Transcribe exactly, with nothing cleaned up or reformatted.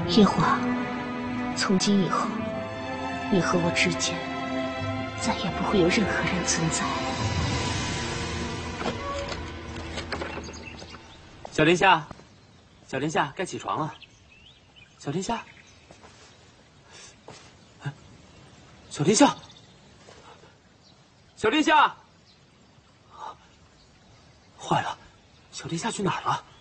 夜华，从今以后，你和我之间再也不会有任何人存在。 小殿下，小殿下，该起床了。小殿下，小殿下，小殿下，坏了，小殿下去哪儿了？